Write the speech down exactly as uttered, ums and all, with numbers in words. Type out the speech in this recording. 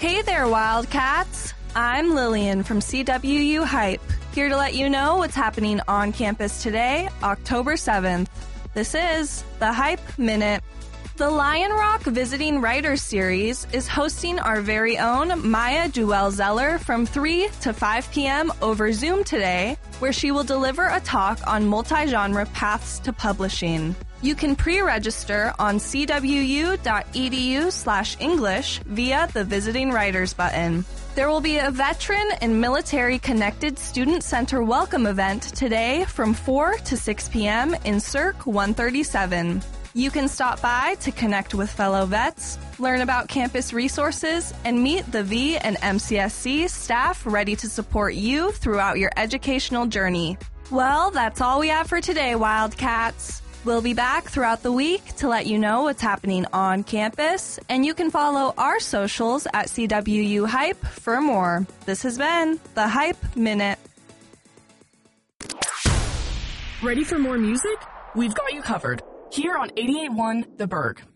Hey there, Wildcats! I'm Lillian from C W U Hype, here to let you know what's happening on campus today, October seventh. This is the Hype Minute. The Lion Rock Visiting Writers Series is hosting our very own Maya Duell-Zeller from three to five p.m. over Zoom today, where she will deliver a talk on multi-genre paths to publishing. You can pre-register on cwu.edu slash English via the Visiting Writers button. There will be a veteran and military-connected Student Center welcome event today from four to six p.m. in Cirque one thirty-seven. You can stop by to connect with fellow vets, learn about campus resources, and meet the V and M C S C staff ready to support you throughout your educational journey. Well, that's all we have for today, Wildcats. We'll be back throughout the week to let you know what's happening on campus, and you can follow our socials at C W U Hype for more. This has been the Hype Minute. Ready for more music? We've got you covered. Here on eighty-eight point one The Berg.